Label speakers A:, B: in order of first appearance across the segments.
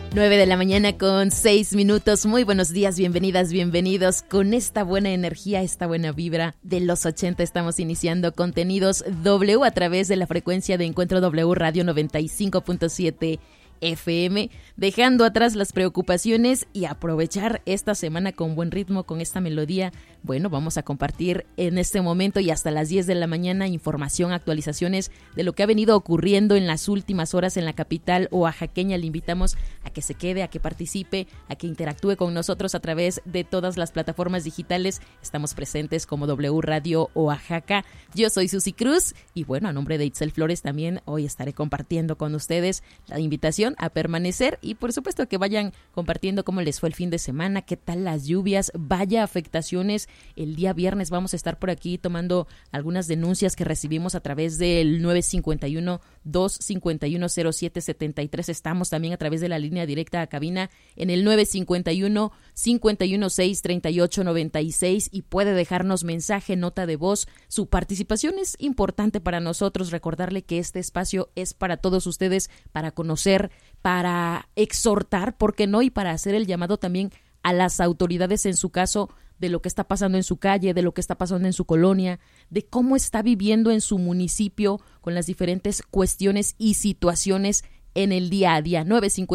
A: 9:06 a.m. Muy buenos días, bienvenidas, bienvenidos. Con esta buena energía, esta buena vibra de los 80 estamos iniciando Contenidos W a través de la frecuencia de Encuentro W Radio 95.7 FM, dejando atrás las preocupaciones y aprovechar esta semana con buen ritmo, con esta melodía. Bueno, vamos a compartir en este momento y hasta las 10 de la mañana información, actualizaciones de lo que ha venido ocurriendo en las últimas horas en la capital oaxaqueña. Le invitamos a que se quede, a que participe, a que interactúe con nosotros a través de todas las plataformas digitales. Estamos presentes como W Radio Oaxaca. Yo soy Susi Cruz y bueno, a nombre de Itzel Flores también hoy estaré compartiendo con ustedes la invitación a permanecer y por supuesto que vayan compartiendo cómo les fue el fin de semana, qué tal las lluvias, vaya afectaciones. El día viernes vamos a estar por aquí tomando algunas denuncias que recibimos a través del 951-251-0773. Estamos también a través de la línea directa a cabina en el 951-516-3896 y puede dejarnos mensaje, nota de voz. Su participación es importante para nosotros. Recordarle que este espacio es para todos ustedes, para conocer, para exhortar, ¿por qué no? Y para hacer el llamado también a las autoridades en su caso de lo que está pasando en su calle, de lo que está pasando en su colonia, de cómo está viviendo en su municipio con las diferentes cuestiones y situaciones en el día a día.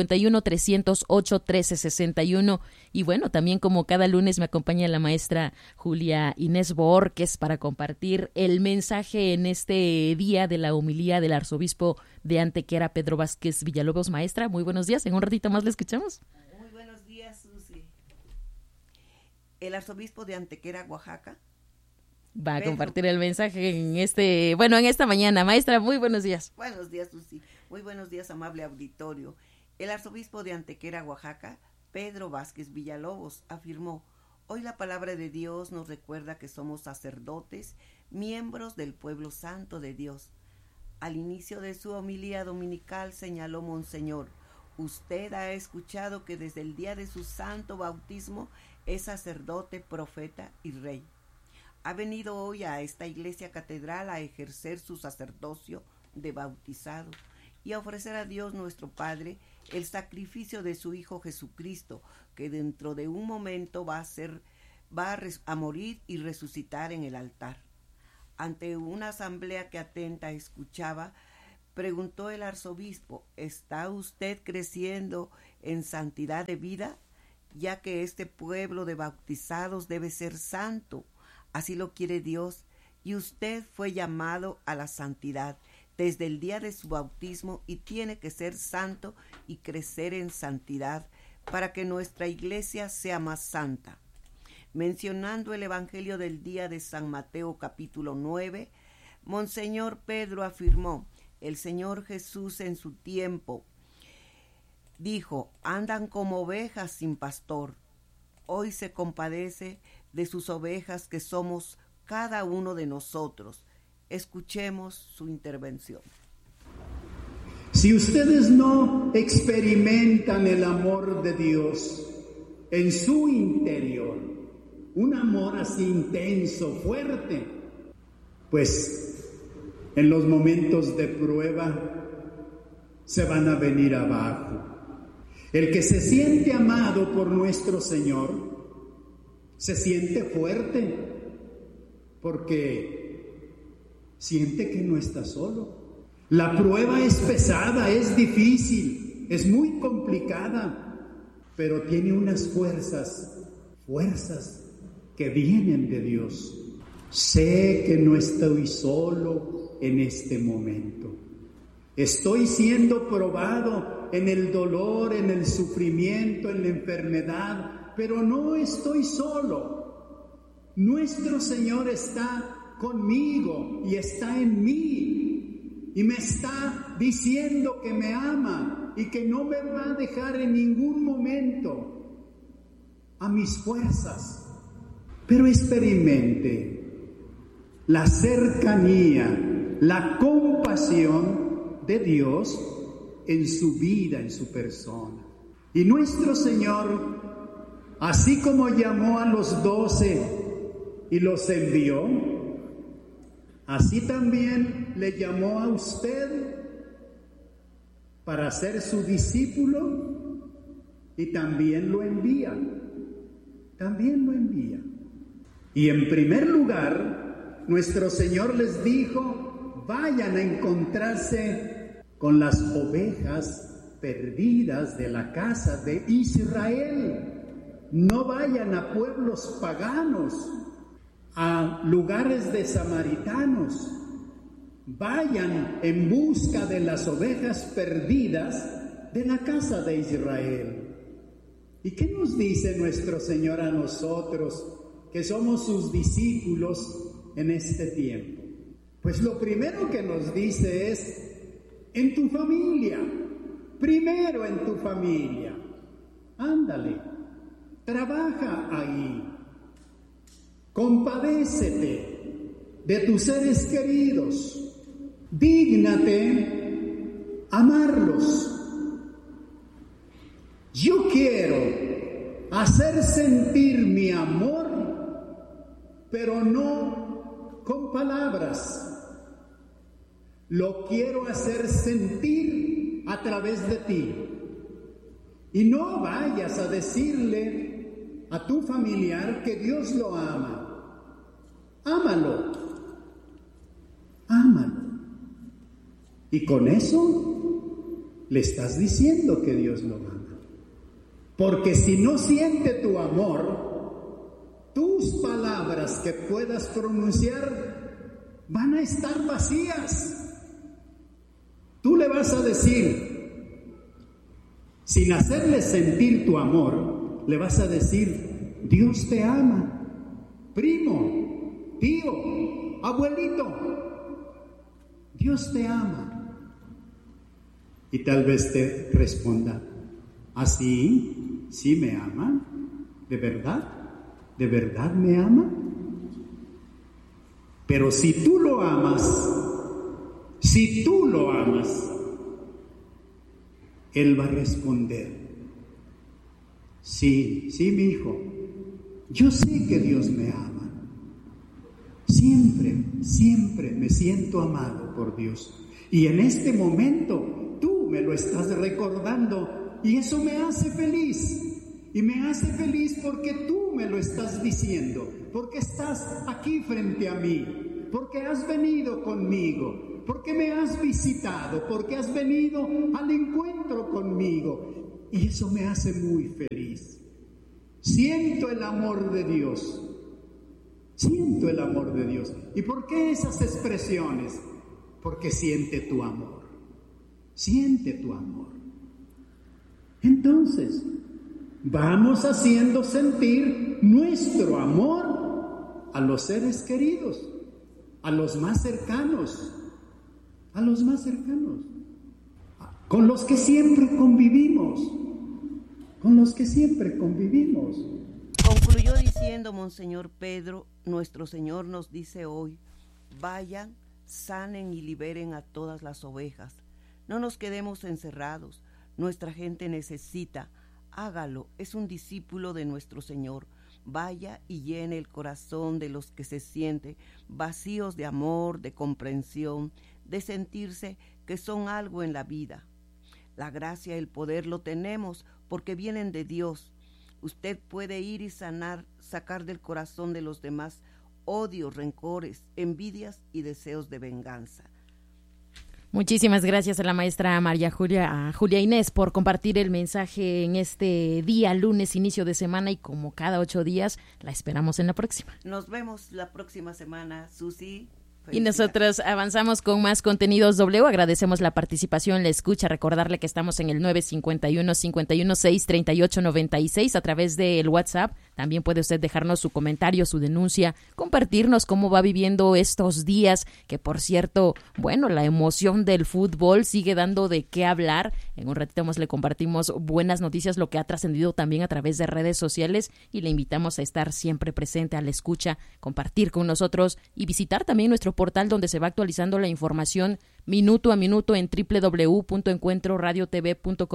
A: 951-308-1361. Y bueno, también como cada lunes me acompaña la maestra Julia Inés Borges para compartir el mensaje en este día de la homilía del arzobispo de Antequera, Pedro Vázquez Villalobos. Maestra, muy buenos días. En un ratito más le escuchamos.
B: Muy buenos días, Susi. El arzobispo de Antequera, Oaxaca,
A: va a compartir el mensaje en esta mañana. Maestra, muy buenos días.
B: Buenos días, Susi. Muy buenos días, amable auditorio. El arzobispo de Antequera, Oaxaca, Pedro Vázquez Villalobos, afirmó: hoy la palabra de Dios nos recuerda que somos sacerdotes, miembros del pueblo santo de Dios. Al inicio de su homilía dominical señaló: Monseñor, usted ha escuchado que desde el día de su santo bautismo es sacerdote, profeta y rey. Ha venido hoy a esta iglesia catedral a ejercer su sacerdocio de bautizado y a ofrecer a Dios nuestro Padre el sacrificio de su Hijo Jesucristo, que dentro de un momento va a morir y resucitar en el altar. Ante una asamblea que atenta escuchaba, preguntó el arzobispo: ¿está usted creciendo en santidad de vida? Ya que este pueblo de bautizados debe ser santo, así lo quiere Dios, y usted fue llamado a la santidad desde el día de su bautismo y tiene que ser santo y crecer en santidad para que nuestra iglesia sea más santa. Mencionando el Evangelio del día de San Mateo capítulo 9, Monseñor Pedro afirmó: el Señor Jesús en su tiempo dijo: andan como ovejas sin pastor. Hoy se compadece de sus ovejas que somos cada uno de nosotros. Escuchemos su intervención.
C: Si ustedes no experimentan el amor de Dios en su interior, un amor así intenso, fuerte, pues en los momentos de prueba se van a venir abajo. El que se siente amado por nuestro Señor se siente fuerte porque siente que no está solo. La prueba es pesada, es difícil, es muy complicada, pero tiene unas fuerzas que vienen de Dios. Sé que no estoy solo en este momento. Estoy siendo probado en el dolor, en el sufrimiento, en la enfermedad, pero no estoy solo. Nuestro Señor está conmigo y está en mí y me está diciendo que me ama y que no me va a dejar en ningún momento a mis fuerzas. Pero experimente la cercanía, la compasión de Dios en su vida, en su persona. Y nuestro Señor, así como llamó a los 12 y los envió, así también le llamó a usted para ser su discípulo y también lo envía. También lo envía. Y en primer lugar, nuestro Señor les dijo, vayan a encontrarse con las ovejas perdidas de la casa de Israel. No vayan a pueblos paganos, a lugares de samaritanos. Vayan en busca de las ovejas perdidas de la casa de Israel. ¿Y qué nos dice nuestro Señor a nosotros, que somos sus discípulos en este tiempo? Pues lo primero que nos dice es, en tu familia, primero en tu familia. Ándale, trabaja ahí. Compadécete de tus seres queridos. Dígnate amarlos. Yo quiero hacer sentir mi amor, pero no con palabras. Lo quiero hacer sentir a través de ti. Y no vayas a decirle a tu familiar que Dios lo ama. Ámalo. Ámalo. Y con eso le estás diciendo que Dios lo ama. Porque si no siente tu amor, tus palabras que puedas pronunciar van a estar vacías. Tú le vas a decir, sin hacerle sentir tu amor, le vas a decir, Dios te ama, primo, tío, abuelito, Dios te ama. Y tal vez te responda, ¿así? ¿Sí me ama? ¿De verdad? ¿De verdad me ama? Pero si tú lo amas, Él va a responder, sí, mi hijo, yo sé que Dios me ama. Siempre me siento amado por Dios. Y en este momento tú me lo estás recordando y eso me hace feliz. Y me hace feliz porque tú me lo estás diciendo, porque estás aquí frente a mí, porque has venido conmigo, porque me has visitado, porque has venido al encuentro conmigo. Y eso me hace muy feliz. Siento el amor de Dios. Siento el amor de Dios. ¿Y por qué esas expresiones? Porque siente tu amor. Siente tu amor. Entonces, vamos haciendo sentir nuestro amor a los seres queridos, a los más cercanos, con los que siempre convivimos,
B: Concluyó diciendo Monseñor Pedro, nuestro Señor nos dice hoy, vayan, sanen y liberen a todas las ovejas. No nos quedemos encerrados, nuestra gente necesita. Hágalo, es un discípulo de nuestro Señor. Vaya y llene el corazón de los que se sienten vacíos de amor, de comprensión, de sentirse que son algo en la vida. La gracia y el poder lo tenemos porque vienen de Dios. Usted puede ir y sanar, sacar del corazón de los demás odios, rencores, envidias y deseos de venganza.
A: Muchísimas gracias a la maestra María Julia Inés por compartir el mensaje en este día, lunes, inicio de semana, y como cada 8 días, la esperamos en la próxima.
B: Nos vemos la próxima semana, Susi.
A: Y nosotros avanzamos con más contenidos W. Agradecemos la participación, la escucha. Recordarle que estamos en el 951-516-3896 a través del WhatsApp. También puede usted dejarnos su comentario, su denuncia, compartirnos cómo va viviendo estos días, que por cierto, bueno, la emoción del fútbol sigue dando de qué hablar. En un ratito más le compartimos buenas noticias, lo que ha trascendido también a través de redes sociales, y le invitamos a estar siempre presente a la escucha, compartir con nosotros y visitar también nuestro portal donde se va actualizando la información minuto a minuto en www.encuentroradiotv.com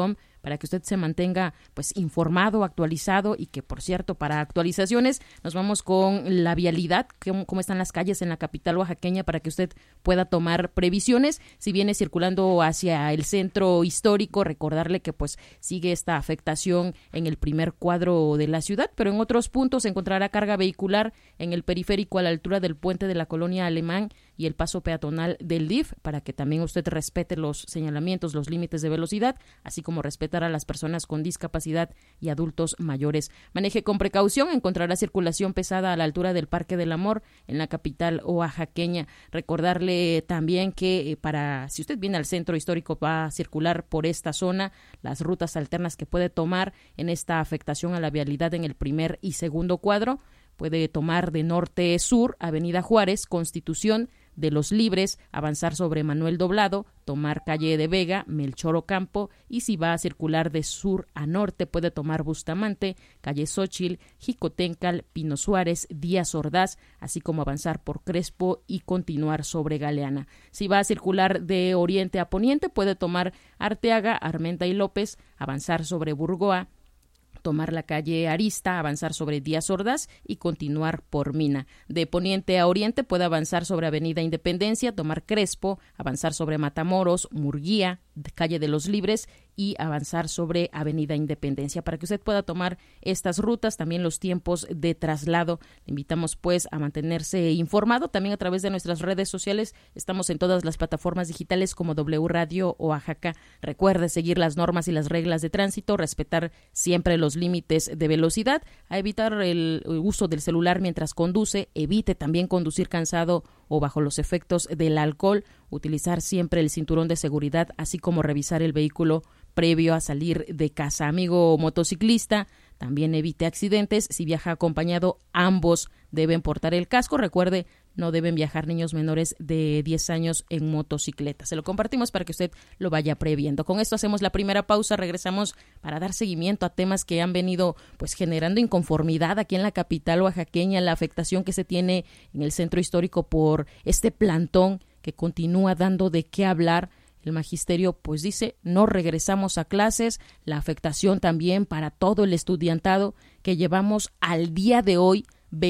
A: para que usted se mantenga pues informado, actualizado, y que, por cierto, para actualizaciones nos vamos con la vialidad, cómo están las calles en la capital oaxaqueña, para que usted pueda tomar previsiones. Si viene circulando hacia el centro histórico, recordarle que pues sigue esta afectación en el primer cuadro de la ciudad, pero en otros puntos se encontrará carga vehicular en el periférico a la altura del puente de la Colonia Alemán y el paso peatonal del DIF, para que también usted respete los señalamientos, los límites de velocidad, así como respetar a las personas con discapacidad y adultos mayores. Maneje con precaución, encontrará circulación pesada a la altura del Parque del Amor en la capital oaxaqueña. Recordarle también que si usted viene al centro histórico, va a circular por esta zona, las rutas alternas que puede tomar en esta afectación a la vialidad en el primer y segundo cuadro. Puede tomar de norte-sur, Avenida Juárez, Constitución, de los Libres, avanzar sobre Manuel Doblado, tomar calle de Vega, Melchor Ocampo, y si va a circular de sur a norte, puede tomar Bustamante, calle Xóchitl, Jicotencal, Pino Suárez, Díaz Ordaz, así como avanzar por Crespo y continuar sobre Galeana. Si va a circular de oriente a poniente, puede tomar Arteaga, Armenta y López, avanzar sobre Burgoa, tomar la calle Arista, avanzar sobre Díaz Ordaz y continuar por Mina. De poniente a oriente puede avanzar sobre Avenida Independencia, tomar Crespo, avanzar sobre Matamoros, Murguía, calle de los Libres y avanzar sobre Avenida Independencia. Para que usted pueda tomar estas rutas, también los tiempos de traslado, le invitamos pues a mantenerse informado también a través de nuestras redes sociales. Estamos en todas las plataformas digitales como W Radio Oaxaca. Recuerde seguir las normas y las reglas de tránsito, respetar siempre los límites de velocidad, a evitar el uso del celular mientras conduce, evite también conducir cansado o bajo los efectos del alcohol, utilizar siempre el cinturón de seguridad, así como revisar el vehículo previo a salir de casa. Amigo motociclista, también evite accidentes. Si viaja acompañado, ambos deben portar el casco. Recuerde, no deben viajar niños menores de 10 años en motocicleta. Se lo compartimos para que usted lo vaya previendo. Con esto hacemos la primera pausa. Regresamos para dar seguimiento a temas que han venido pues generando inconformidad aquí en la capital oaxaqueña, la afectación que se tiene en el centro histórico por este plantón que continúa dando de qué hablar. El magisterio pues dice, no regresamos a clases, la afectación también para todo el estudiantado que llevamos al día de hoy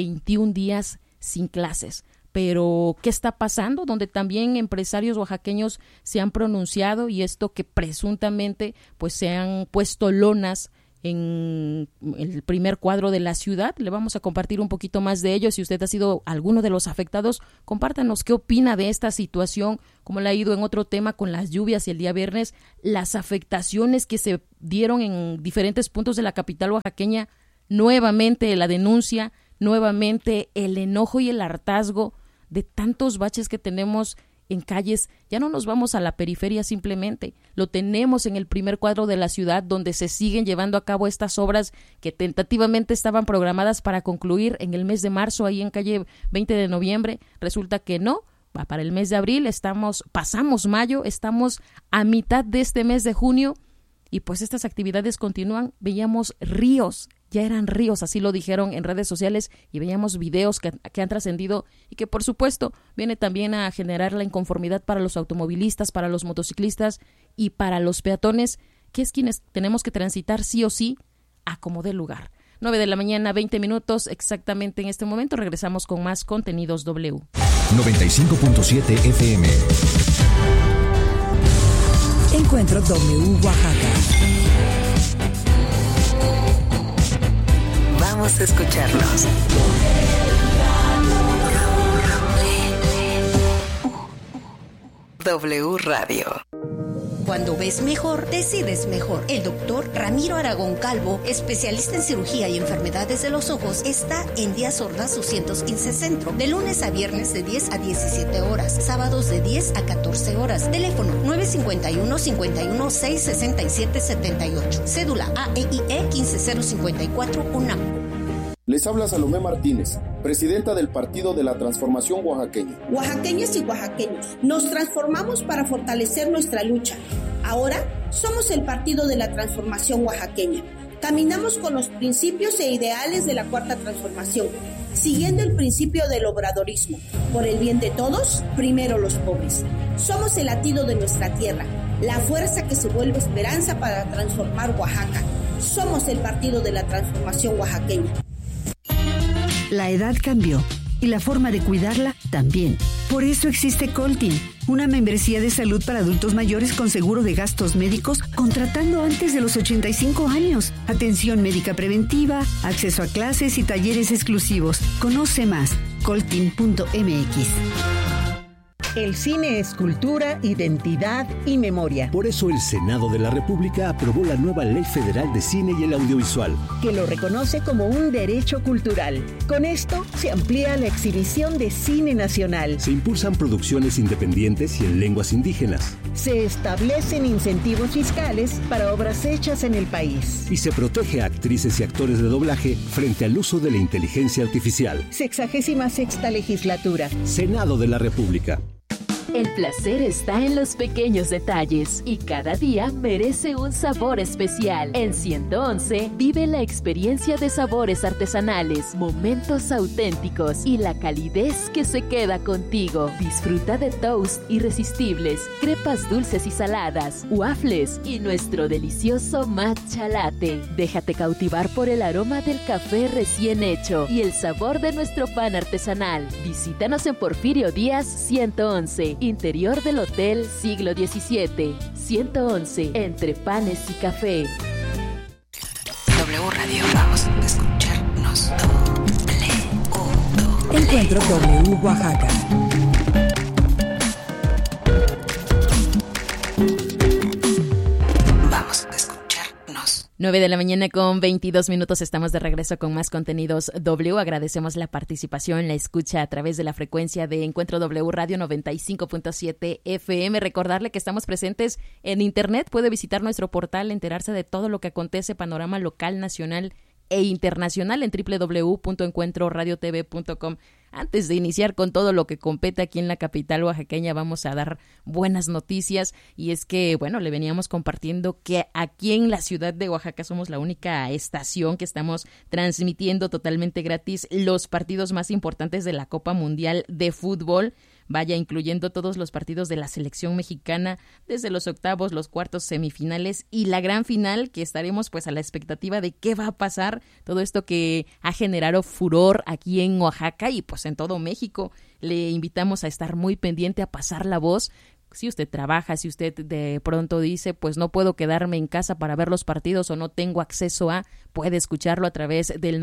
A: 21 días sin clases. Pero, ¿qué está pasando? Donde también empresarios oaxaqueños se han pronunciado, y esto que presuntamente pues se han puesto lonas en el primer cuadro de la ciudad. Le vamos a compartir un poquito más de ello. Si usted ha sido alguno de los afectados, compártanos qué opina de esta situación, cómo le ha ido en otro tema con las lluvias y el día viernes, las afectaciones que se dieron en diferentes puntos de la capital oaxaqueña, nuevamente la denuncia, nuevamente el enojo y el hartazgo de tantos baches que tenemos en calles. Ya no nos vamos a la periferia simplemente, lo tenemos en el primer cuadro de la ciudad, donde se siguen llevando a cabo estas obras que tentativamente estaban programadas para concluir en el mes de marzo, ahí en calle 20 de noviembre, resulta que no, va para el mes de abril, pasamos mayo, estamos a mitad de este mes de junio, y pues estas actividades continúan. Veíamos ríos, ya eran ríos, así lo dijeron en redes sociales, y veíamos videos que han trascendido y que por supuesto viene también a generar la inconformidad para los automovilistas, para los motociclistas y para los peatones, que es quienes tenemos que transitar sí o sí a como dé lugar. 9 de la mañana, 20 minutos exactamente en este momento. Regresamos con más contenidos W.
D: 95.7 FM.
E: Encuentro W Oaxaca.
F: Vamos a escucharlos. W Radio.
G: Cuando ves mejor, decides mejor. El doctor Ramiro Aragón Calvo, especialista en cirugía y enfermedades de los ojos, está en Díaz Ordaz 215 Centro, de lunes a viernes de 10 a 17 horas, sábados de 10 a 14 horas. Teléfono 951-51-667-78. Cédula AEIE 15054 UNAM.
H: Les habla Salomé Martínez, presidenta del Partido de la Transformación Oaxaqueña.
I: Oaxaqueñas y oaxaqueños, nos transformamos para fortalecer nuestra lucha. Ahora somos el Partido de la Transformación Oaxaqueña. Caminamos con los principios e ideales de la Cuarta Transformación, siguiendo el principio del obradorismo. Por el bien de todos, primero los pobres. Somos el latido de nuestra tierra. la fuerza que se vuelve esperanza para transformar Oaxaca. Somos el Partido de la Transformación Oaxaqueña.
E: La edad cambió y la forma de cuidarla también. Por eso existe Coltin, una membresía de salud para adultos mayores con seguro de gastos médicos contratando antes de los 85 años. Atención médica preventiva, acceso a clases y talleres exclusivos. Conoce más, coltin.mx.
J: El cine es cultura, identidad y memoria.
K: Por eso el Senado de la República aprobó la nueva Ley Federal de Cine y el Audiovisual,
J: que lo reconoce como un derecho cultural. Con esto se amplía la exhibición de cine nacional.
K: Se impulsan producciones independientes y en lenguas indígenas.
J: Se establecen incentivos fiscales para obras hechas en el país.
K: Y se protege a actrices y actores de doblaje frente al uso de la inteligencia artificial.
J: 66ª legislatura.
K: Senado de la República.
A: El placer está en los pequeños detalles y cada día merece un sabor especial. En 111 vive la experiencia de sabores artesanales, momentos auténticos y la calidez que se queda contigo. Disfruta de toast irresistibles, crepas dulces y saladas, waffles y nuestro delicioso matcha latte. Déjate cautivar por el aroma del café recién hecho y el sabor de nuestro pan artesanal. Visítanos en Porfirio Díaz 111. Interior del Hotel Siglo XVII, 111, entre panes y café.
F: W Radio, vamos a escucharnos.
E: Encuentro W Oaxaca.
F: Vamos a escucharnos.
A: 9 de la mañana con 22 minutos, estamos de regreso con más contenidos W. Agradecemos la participación, la escucha a través de la frecuencia de Encuentro W Radio 95.7 FM. Recordarle que estamos presentes en Internet, puede visitar nuestro portal, enterarse de todo lo que acontece, panorama local, nacional e internacional en www.encuentroradiotv.com. Antes de iniciar con todo lo que compete aquí en la capital oaxaqueña, vamos a dar buenas noticias, y es que, bueno, le veníamos compartiendo que aquí en la ciudad de Oaxaca somos la única estación que estamos transmitiendo totalmente gratis los partidos más importantes de la Copa Mundial de Fútbol. Vaya, incluyendo todos los partidos de la selección mexicana, desde los octavos, los cuartos, semifinales y la gran final, que estaremos pues a la expectativa de qué va a pasar. Todo esto que ha generado furor aquí en Oaxaca y pues en todo México. Le invitamos a estar muy pendiente, a pasar la voz. Si usted trabaja, si usted de pronto dice, pues no puedo quedarme en casa para ver los partidos o no tengo acceso a, puede escucharlo a través del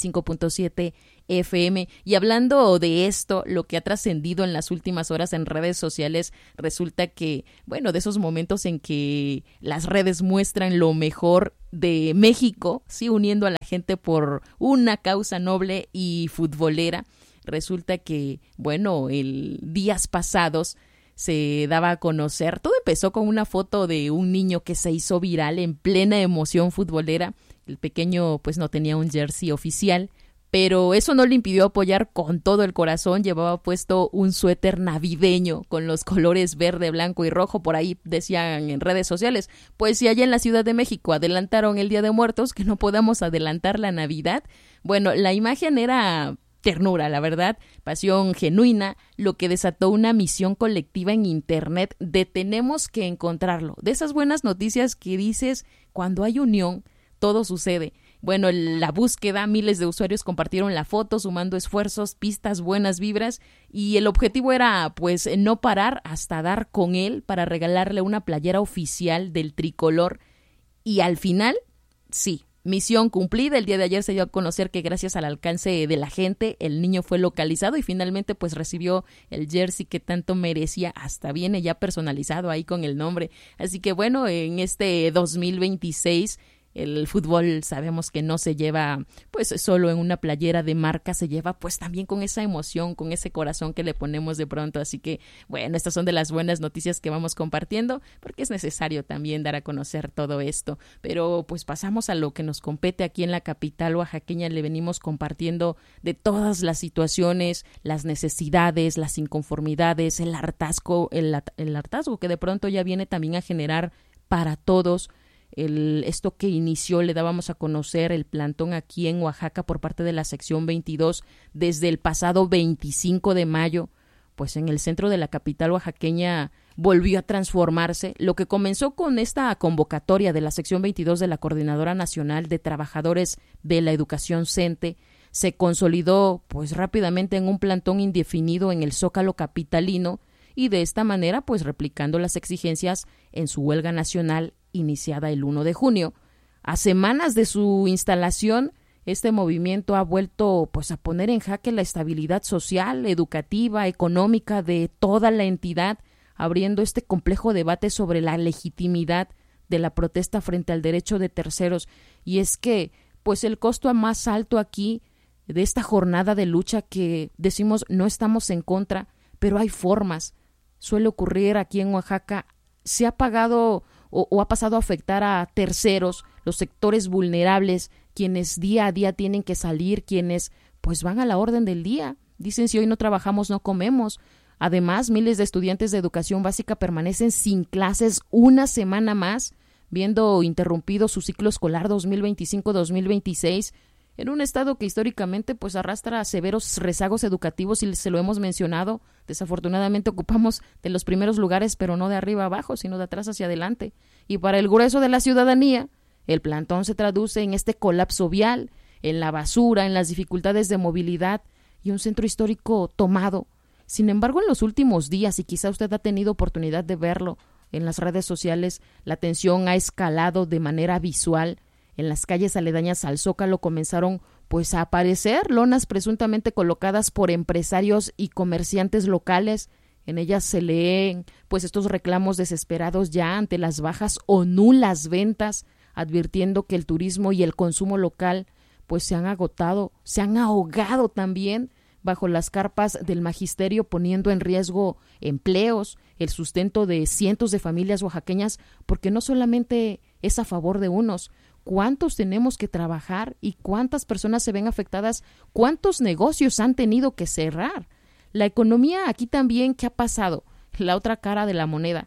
A: 95.7 FM. Y hablando de esto, lo que ha trascendido en las últimas horas en redes sociales, resulta que, bueno, de esos momentos en que las redes muestran lo mejor de México, sí, uniendo a la gente por una causa noble y futbolera, resulta que, bueno, días pasados se daba a conocer, todo empezó con una foto de un niño que se hizo viral en plena emoción futbolera. El pequeño pues no tenía un jersey oficial, pero eso no le impidió apoyar con todo el corazón. Llevaba puesto un suéter navideño con los colores verde, blanco y rojo. Por ahí decían en redes sociales, pues si allá en la Ciudad de México adelantaron el Día de Muertos, que no podamos adelantar la Navidad. Bueno, la imagen era ternura, la verdad, pasión genuina, lo que desató una misión colectiva en Internet de tenemos que encontrarlo. De esas buenas noticias que dices, cuando hay unión, todo sucede. Bueno, la búsqueda, miles de usuarios compartieron la foto, sumando esfuerzos, pistas, buenas vibras, y el objetivo era, pues, no parar hasta dar con él para regalarle una playera oficial del tricolor. Y al final, sí, misión cumplida. El día de ayer se dio a conocer que gracias al alcance de la gente, el niño fue localizado y finalmente pues recibió el jersey que tanto merecía. Hasta viene ya personalizado ahí con el nombre. Así que bueno, en este 2026 el fútbol sabemos que no se lleva pues solo en una playera de marca, se lleva pues también con esa emoción, con ese corazón que le ponemos de pronto. Así que bueno, estas son de las buenas noticias que vamos compartiendo, porque es necesario también dar a conocer todo esto. Pero pues pasamos a lo que nos compete aquí en la capital oaxaqueña. Le venimos compartiendo de todas las situaciones, las necesidades, las inconformidades, el hartazgo que de pronto ya viene también a generar para todos. Esto que inició, le dábamos a conocer el plantón aquí en Oaxaca por parte de la sección 22 desde el pasado 25 de mayo, pues en el centro de la capital oaxaqueña volvió a transformarse. Lo que comenzó con esta convocatoria de la sección 22 de la Coordinadora Nacional de Trabajadores de la Educación CENTE se consolidó pues rápidamente en un plantón indefinido en el Zócalo capitalino y de esta manera pues replicando las exigencias en su huelga nacional iniciada el 1 de junio. A semanas de su instalación, este movimiento ha vuelto pues a poner en jaque la estabilidad social, educativa, económica de toda la entidad, abriendo este complejo debate sobre la legitimidad de la protesta frente al derecho de terceros. Y es que pues el costo más alto aquí de esta jornada de lucha que decimos no estamos en contra, pero hay formas. Suele ocurrir aquí en Oaxaca, se ha pagado o ha pasado a afectar a terceros, los sectores vulnerables, quienes día a día tienen que salir, quienes pues van a la orden del día. Dicen, si hoy no trabajamos, no comemos. Además, miles de estudiantes de educación básica permanecen sin clases una semana más, viendo interrumpido su ciclo escolar 2025-2026, en un estado que históricamente pues arrastra severos rezagos educativos y se lo hemos mencionado. Desafortunadamente ocupamos de los primeros lugares, pero no de arriba abajo, sino de atrás hacia adelante. Y para el grueso de la ciudadanía, el plantón se traduce en este colapso vial, en la basura, en las dificultades de movilidad y un centro histórico tomado. Sin embargo, en los últimos días, y quizá usted ha tenido oportunidad de verlo en las redes sociales, la tensión ha escalado de manera visual. En las calles aledañas al Zócalo comenzaron pues a aparecer lonas presuntamente colocadas por empresarios y comerciantes locales. En ellas se leen pues estos reclamos desesperados ya ante las bajas o nulas ventas, advirtiendo que el turismo y el consumo local pues se han agotado, se han ahogado también bajo las carpas del magisterio, poniendo en riesgo empleos, el sustento de cientos de familias oaxaqueñas, porque no solamente es a favor de unos. ¿Cuántos tenemos que trabajar y cuántas personas se ven afectadas? ¿Cuántos negocios han tenido que cerrar? La economía aquí también, ¿qué ha pasado? La otra cara de la moneda,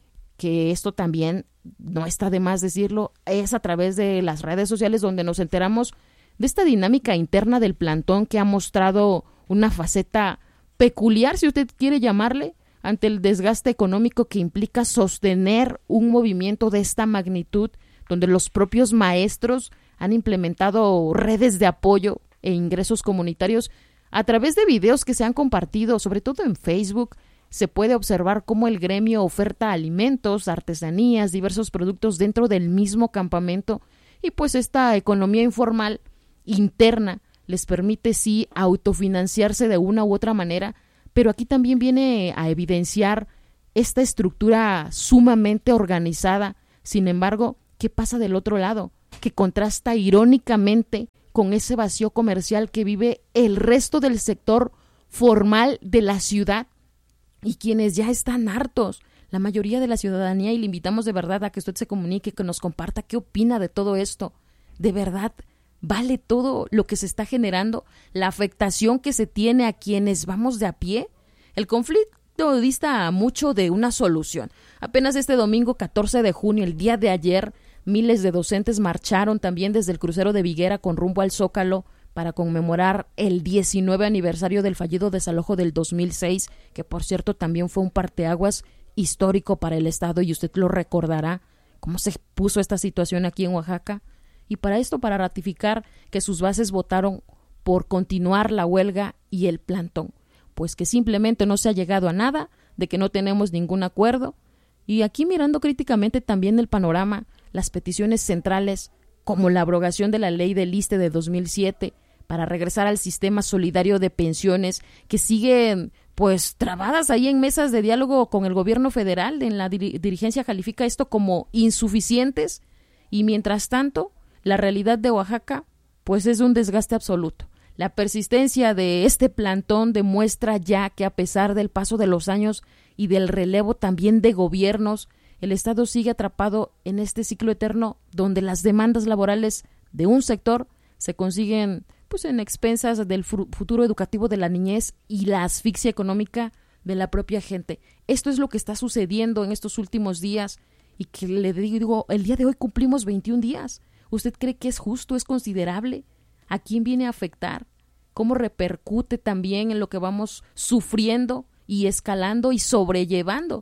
A: que esto también no está de más decirlo, es a través de las redes sociales donde nos enteramos de esta dinámica interna del plantón que ha mostrado una faceta peculiar, si usted quiere llamarle, ante el desgaste económico que implica sostener un movimiento de esta magnitud, donde los propios maestros han implementado redes de apoyo e ingresos comunitarios. A través de videos que se han compartido, sobre todo en Facebook, se puede observar cómo el gremio oferta alimentos, artesanías, diversos productos dentro del mismo campamento, y pues esta economía informal interna les permite sí autofinanciarse de una u otra manera, pero aquí también viene a evidenciar esta estructura sumamente organizada. Sin embargo, ¿qué pasa del otro lado? Que contrasta irónicamente con ese vacío comercial que vive el resto del sector formal de la ciudad y quienes ya están hartos, la mayoría de la ciudadanía, y le invitamos de verdad a que usted se comunique, que nos comparta qué opina de todo esto. ¿De verdad vale todo lo que se está generando? ¿La afectación que se tiene a quienes vamos de a pie? El conflicto dista mucho de una solución. Apenas este domingo 14 de junio, el día de ayer, miles de docentes marcharon también desde el crucero de Viguera con rumbo al Zócalo para conmemorar el 19 aniversario del fallido desalojo del 2006, que por cierto también fue un parteaguas histórico para el Estado, y usted lo recordará cómo se puso esta situación aquí en Oaxaca. Y para esto, para ratificar que sus bases votaron por continuar la huelga y el plantón, pues que simplemente no se ha llegado a nada, de que no tenemos ningún acuerdo. Y aquí mirando críticamente también el panorama, las peticiones centrales, como la abrogación de la ley del ISSSTE de 2007, para regresar al sistema solidario de pensiones, que siguen pues trabadas ahí en mesas de diálogo con el gobierno federal. En la dirigencia califica esto como insuficientes, y mientras tanto la realidad de Oaxaca pues es un desgaste absoluto. La persistencia de este plantón demuestra ya que a pesar del paso de los años y del relevo también de gobiernos, el Estado sigue atrapado en este ciclo eterno donde las demandas laborales de un sector se consiguen pues en expensas del futuro educativo de la niñez y la asfixia económica de la propia gente. Esto es lo que está sucediendo en estos últimos días, y que le digo, el día de hoy cumplimos 21 días. ¿Usted cree que es justo, es considerable? ¿A quién viene a afectar? ¿Cómo repercute también en lo que vamos sufriendo y escalando y sobrellevando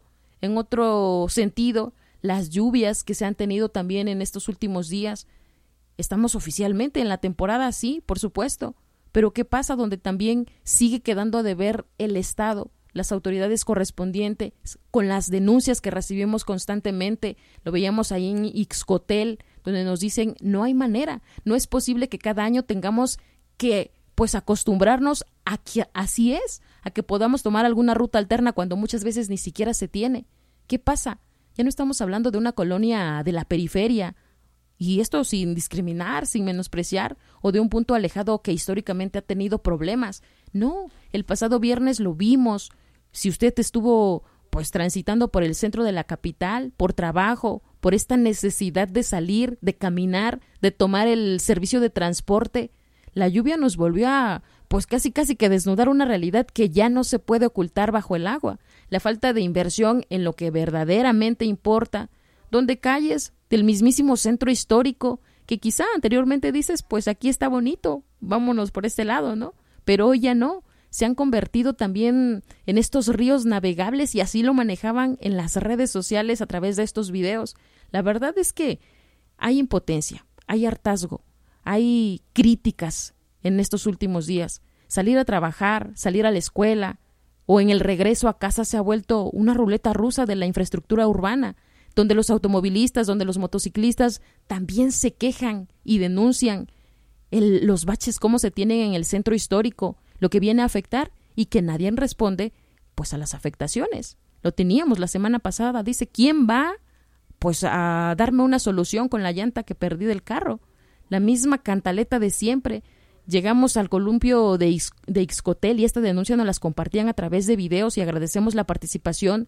A: en otro sentido, las lluvias que se han tenido también en estos últimos días. Estamos oficialmente en la temporada, sí, por supuesto, pero ¿qué pasa donde también sigue quedando a deber el Estado, las autoridades correspondientes, con las denuncias que recibimos constantemente? Lo veíamos ahí en Ixcotel, donde nos dicen, no hay manera, no es posible que cada año tengamos que pues acostumbrarnos a que así es, a que podamos tomar alguna ruta alterna cuando muchas veces ni siquiera se tiene. ¿Qué pasa? Ya no estamos hablando de una colonia de la periferia, y esto sin discriminar, sin menospreciar, o de un punto alejado que históricamente ha tenido problemas. No, el pasado viernes lo vimos. Si usted estuvo pues transitando por el centro de la capital, por trabajo, por esta necesidad de salir, de caminar, de tomar el servicio de transporte, la lluvia nos volvió a pues casi que desnudar una realidad que ya no se puede ocultar bajo el agua. La falta de inversión en lo que verdaderamente importa, donde calles del mismísimo centro histórico, que quizá anteriormente dices, pues aquí está bonito, vámonos por este lado, ¿no? Pero hoy ya no, se han convertido también en estos ríos navegables y así lo manejaban en las redes sociales a través de estos videos. La verdad es que hay impotencia, hay hartazgo, hay críticas en estos últimos días. Salir a trabajar, salir a la escuela o en el regreso a casa se ha vuelto una ruleta rusa de la infraestructura urbana, donde los automovilistas, donde los motociclistas también se quejan y denuncian los baches cómo se tienen en el centro histórico, lo que viene a afectar y que nadie responde pues a las afectaciones. Lo teníamos la semana pasada, dice, ¿quién va pues a darme una solución con la llanta que perdí del carro? La misma cantaleta de siempre. Llegamos al columpio de Ixcotel y esta denuncia nos las compartían a través de videos y agradecemos la participación.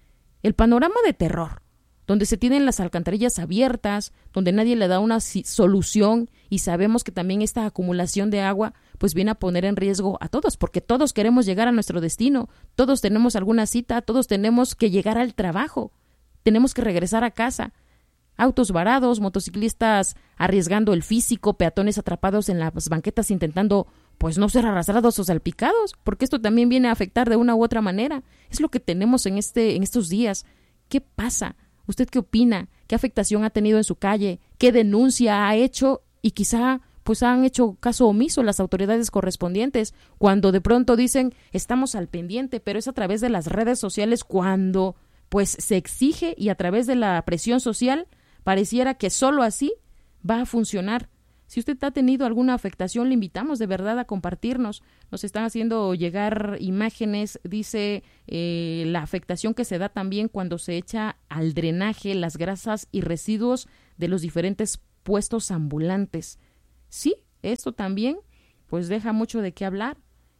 A: El panorama de terror, donde se tienen las alcantarillas abiertas, donde nadie le da una solución y sabemos que también esta acumulación de agua pues viene a poner en riesgo a todos, porque todos queremos llegar a nuestro destino, todos tenemos alguna cita, todos tenemos que llegar al trabajo, tenemos que regresar a casa. Autos varados, motociclistas arriesgando el físico, peatones atrapados en las banquetas intentando pues no ser arrastrados o salpicados, porque esto también viene a afectar de una u otra manera. Es lo que tenemos en estos días. ¿Qué pasa? ¿Usted qué opina? ¿Qué afectación ha tenido en su calle? ¿Qué denuncia ha hecho? Y quizá pues han hecho caso omiso las autoridades correspondientes cuando de pronto dicen estamos al pendiente, pero es a través de las redes sociales cuando pues se exige y a través de la presión social pareciera que solo así va a funcionar. Si usted ha tenido alguna afectación, le invitamos de verdad a compartirnos. Nos están haciendo llegar imágenes, dice la afectación que se da también cuando se echa al drenaje las grasas y residuos de los diferentes puestos ambulantes. Sí, esto también pues deja mucho de qué hablar.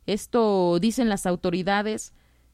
A: Esto dicen las autoridades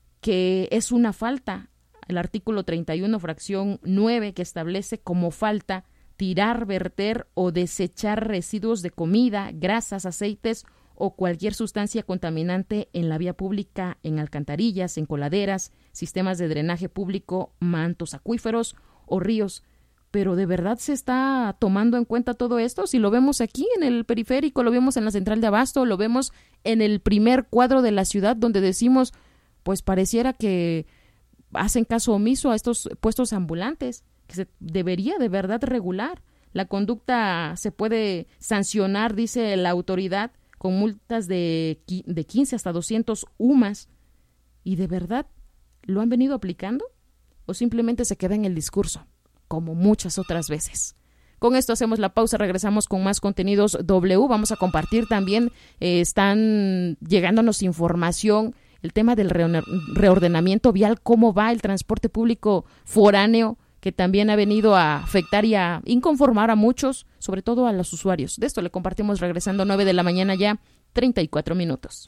A: que es una falta. El artículo 31, fracción 9, que establece como falta tirar, verter o desechar residuos de comida, grasas, aceites o cualquier sustancia contaminante en la vía pública, en alcantarillas, en coladeras, sistemas de drenaje público, mantos acuíferos o ríos. Pero ¿de verdad se está tomando en cuenta todo esto? Si lo vemos aquí en el periférico, lo vemos en la central de abasto, lo vemos en el primer cuadro de la ciudad donde decimos, pues pareciera que hacen caso omiso a estos puestos ambulantes, que se debería de verdad regular. La conducta se puede sancionar, dice la autoridad, con multas de 15 hasta 200 UMAS. ¿Y de verdad lo han venido aplicando? ¿O simplemente se queda en el discurso, como muchas otras veces? Con esto hacemos la pausa, regresamos con más contenidos W. Vamos a compartir también, están llegándonos información, el tema del reordenamiento vial, cómo va el transporte público foráneo, que también ha venido a afectar y a inconformar a muchos, sobre todo a los usuarios. De esto le compartimos regresando 9 de la mañana ya, 34 minutos.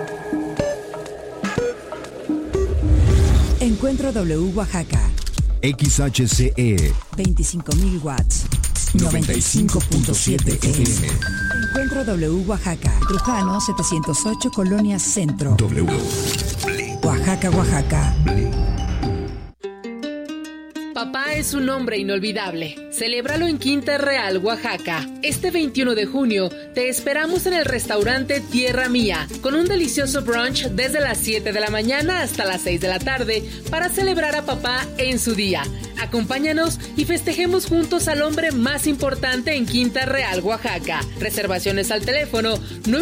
L: Encuentro W Oaxaca.
D: XHCE
L: 25.000 watts.
D: 95.7 FM.
L: Encuentro W Oaxaca. Trujano 708, Colonia Centro.
D: W.
L: Oaxaca, Oaxaca.
M: Papá, es un nombre inolvidable. Celébralo en Quinta Real, Oaxaca. Este 21 de junio te esperamos en el restaurante Tierra Mía, con un delicioso brunch desde las 7 de la mañana hasta las 6 de la tarde para celebrar a papá en su día. Acompáñanos y festejemos juntos al hombre más importante en Quinta Real, Oaxaca. Reservaciones al teléfono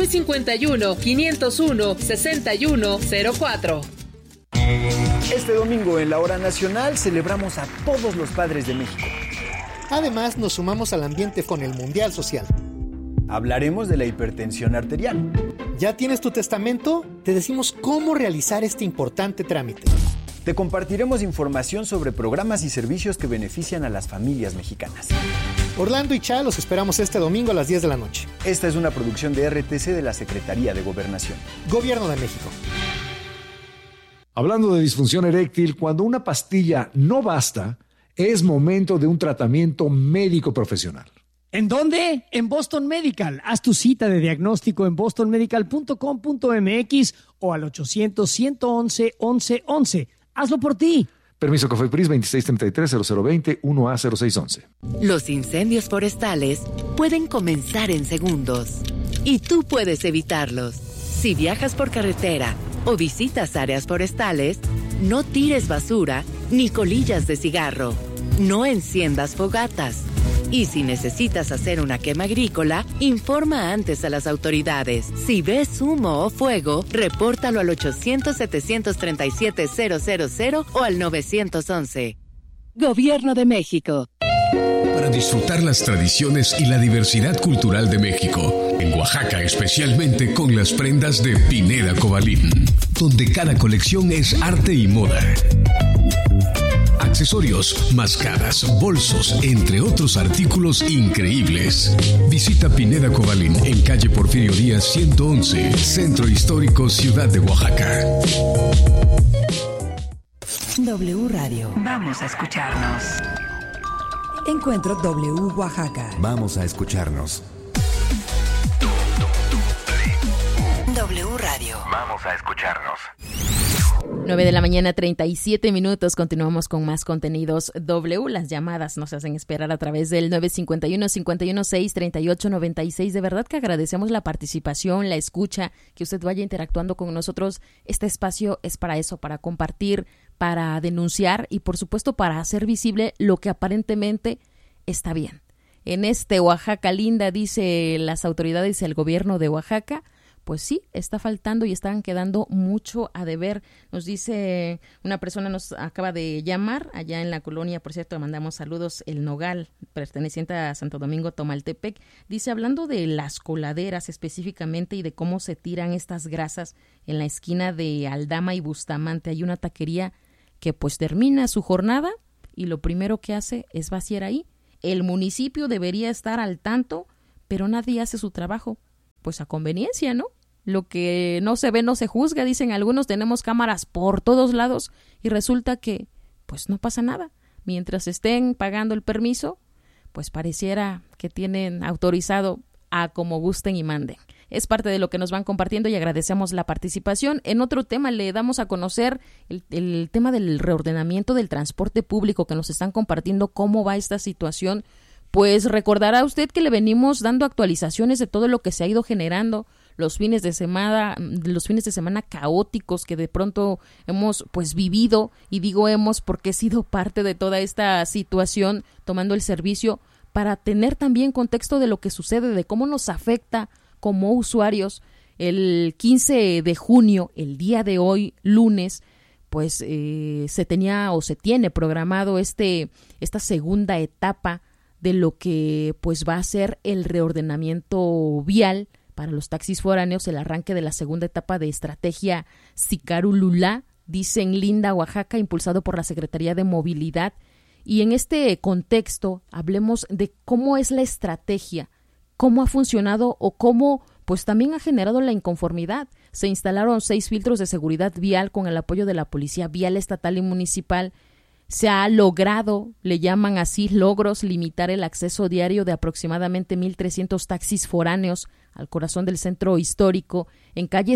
M: 951-501-6104.
N: Este domingo en la Hora Nacional celebramos a todos los padres de México.
O: Además, nos sumamos al ambiente con el Mundial Social.
N: Hablaremos de la hipertensión arterial.
O: ¿Ya tienes tu testamento? Te decimos cómo realizar este importante trámite.
N: Te compartiremos información sobre programas y servicios que benefician a las familias mexicanas.
O: Orlando y Cha los esperamos este domingo a las 10 de la noche.
N: Esta es una producción de RTC de la Secretaría de Gobernación.
O: Gobierno de México.
P: Hablando de disfunción eréctil, cuando una pastilla no basta, es momento de un tratamiento médico profesional.
Q: ¿En dónde? En Boston Medical. Haz tu cita de diagnóstico en bostonmedical.com.mx o al 800-111-1111. Hazlo por ti.
P: Permiso COFEPRIS 2633-0020-1A0611.
R: Los incendios forestales pueden comenzar en segundos y tú puedes evitarlos. Si viajas por carretera o visitas áreas forestales, no tires basura ni colillas de cigarro. No enciendas fogatas. Y si necesitas hacer una quema agrícola, informa antes a las autoridades. Si ves humo o fuego, repórtalo al 800-737-000 o al 911. Gobierno de México.
D: Para disfrutar las tradiciones y la diversidad cultural de México, en Oaxaca especialmente con las prendas de Pineda Cobalín, donde cada colección es arte y moda. Accesorios, mascaras, bolsos, entre otros artículos increíbles. Visita Pineda Cobalín en calle Porfirio Díaz 111, Centro Histórico, Ciudad de Oaxaca.
L: W Radio.
F: Vamos a escucharnos.
L: Encuentro W Oaxaca.
D: Vamos a escucharnos.
F: W Radio.
S: Vamos a escucharnos.
A: 9 de la mañana, 37 minutos. Continuamos con más contenidos W. Las llamadas nos hacen esperar a través del 951-516-3896. De verdad que agradecemos la participación, la escucha, que usted vaya interactuando con nosotros. Este espacio es para eso, para compartir, para denunciar y, por supuesto, para hacer visible lo que aparentemente está bien. En este Oaxaca linda, dice las autoridades y el gobierno de Oaxaca, pues sí, está faltando y están quedando mucho a deber. Nos dice una persona, nos acaba de llamar allá en la colonia, por cierto, mandamos saludos, El Nogal, perteneciente a Santo Domingo, Tomaltepec. Dice, hablando de las coladeras específicamente y de cómo se tiran estas grasas en la esquina de Aldama y Bustamante, hay una taquería que pues termina su jornada y lo primero que hace es vaciar ahí. El municipio debería estar al tanto, pero nadie hace su trabajo. Pues a conveniencia, ¿no? Lo que no se ve no se juzga, dicen algunos. Tenemos cámaras por todos lados y resulta que pues no pasa nada. Mientras estén pagando el permiso, pues pareciera que tienen autorizado a como gusten y manden. Es parte de lo que nos van compartiendo y agradecemos la participación. En otro tema le damos a conocer el tema del reordenamiento del transporte público, que nos están compartiendo cómo va esta situación. Pues recordará usted que le venimos dando actualizaciones de todo lo que se ha ido generando, los fines de semana caóticos que de pronto hemos pues vivido, y digo hemos porque he sido parte de toda esta situación tomando el servicio para tener también contexto de lo que sucede, de cómo nos afecta como usuarios. El 15 de junio, el día de hoy, lunes, pues se tiene programado esta segunda etapa de lo que pues va a ser el reordenamiento vial para los taxis foráneos, el arranque de la segunda etapa de estrategia Sicarululá, dice en Linda, Oaxaca, impulsado por la Secretaría de Movilidad. Y en este contexto hablemos de cómo es la estrategia, cómo ha funcionado o cómo pues también ha generado la inconformidad. Se instalaron 6 filtros de seguridad vial con el apoyo de la Policía Vial Estatal y Municipal. Se ha logrado, le llaman así, logros, limitar el acceso diario de aproximadamente 1,300 taxis foráneos al corazón del centro histórico, en calles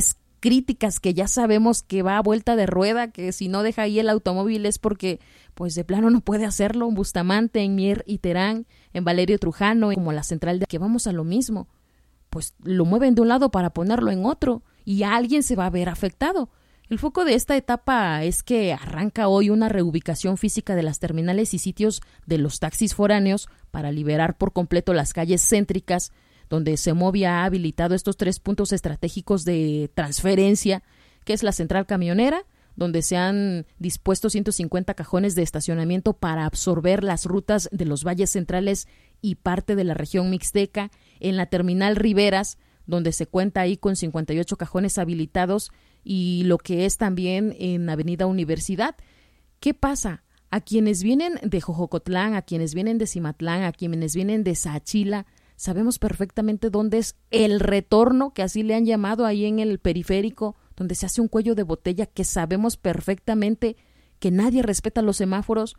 A: críticas que ya sabemos que va a vuelta de rueda, que si no deja ahí el automóvil es porque pues de plano no puede hacerlo, en Bustamante, en Mier y Terán, en Valerio Trujano, como la central de que vamos a lo mismo, pues lo mueven de un lado para ponerlo en otro y alguien se va a ver afectado. El foco de esta etapa es que arranca hoy una reubicación física de las terminales y sitios de los taxis foráneos para liberar por completo las calles céntricas, donde Semovia ha habilitado estos 3 puntos estratégicos de transferencia, que es la central camionera, donde se han dispuesto 150 cajones de estacionamiento para absorber las rutas de los valles centrales y parte de la región mixteca, en la terminal Riberas, donde se cuenta ahí con 58 cajones habilitados, y lo que es también en Avenida Universidad. ¿Qué pasa? A quienes vienen de Jojocotlán, a quienes vienen de Cimatlán, a quienes vienen de Saachila, sabemos perfectamente dónde es el retorno, que así le han llamado ahí en el periférico, donde se hace un cuello de botella, que sabemos perfectamente que nadie respeta los semáforos.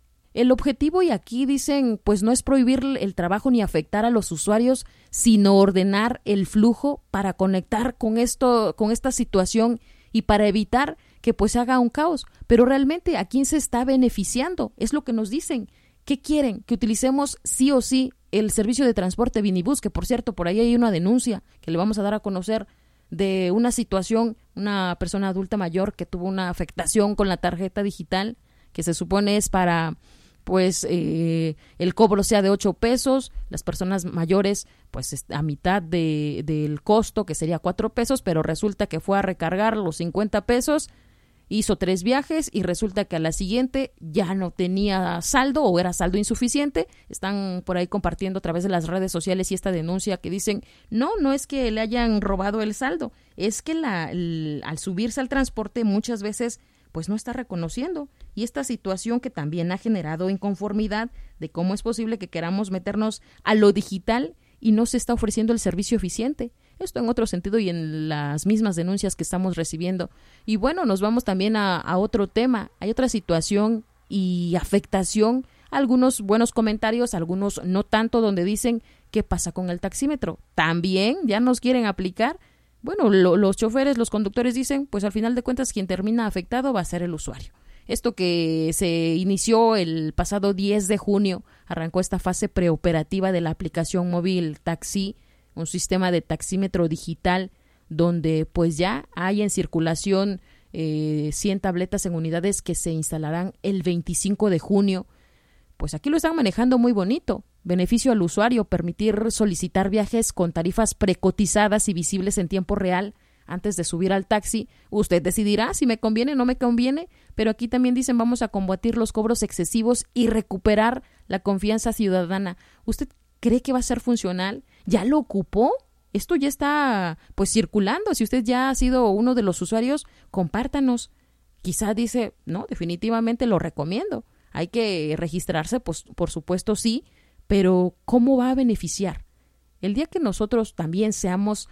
A: El objetivo, y aquí dicen, pues no es prohibir el trabajo ni afectar a los usuarios, sino ordenar el flujo para conectar con esta situación y para evitar que pues se haga un caos. Pero realmente, ¿a quién se está beneficiando? Es lo que nos dicen. ¿Qué quieren? Que utilicemos sí o sí el servicio de transporte Vinibus, que por cierto, por ahí hay una denuncia que le vamos a dar a conocer de una situación, una persona adulta mayor que tuvo una afectación con la tarjeta digital, que se supone es para pues el cobro sea de 8 pesos, las personas mayores pues a mitad del costo, que sería 4 pesos, pero resulta que fue a recargar los 50 pesos, hizo 3 viajes y resulta que a la siguiente ya no tenía saldo o era saldo insuficiente. Están por ahí compartiendo a través de las redes sociales y esta denuncia que dicen, no es que le hayan robado el saldo, es que al subirse al transporte muchas veces pues no está reconociendo, y esta situación que también ha generado inconformidad de cómo es posible que queramos meternos a lo digital y no se está ofreciendo el servicio eficiente. Esto en otro sentido y en las mismas denuncias que estamos recibiendo. Y bueno, nos vamos también a otro tema. Hay otra situación y afectación, algunos buenos comentarios, algunos no tanto, donde dicen, ¿qué pasa con el taxímetro? También ya nos quieren aplicar. Bueno, los choferes, los conductores dicen, pues al final de cuentas quien termina afectado va a ser el usuario. Esto que se inició el pasado 10 de junio, arrancó esta fase preoperativa de la aplicación móvil Taxi, un sistema de taxímetro digital donde pues ya hay en circulación 100 tabletas en unidades que se instalarán el 25 de junio. Pues aquí lo están manejando muy bonito. Beneficio al usuario, permitir solicitar viajes con tarifas precotizadas y visibles en tiempo real antes de subir al taxi. Usted decidirá si me conviene o no me conviene, pero aquí también dicen vamos a combatir los cobros excesivos y recuperar la confianza ciudadana. ¿Usted cree que va a ser funcional? ¿Ya lo ocupó? Esto ya está pues circulando. Si usted ya ha sido uno de los usuarios, compártanos. Quizá dice, no, definitivamente lo recomiendo. Hay que registrarse, pues por supuesto sí, pero ¿cómo va a beneficiar? El día que nosotros también seamos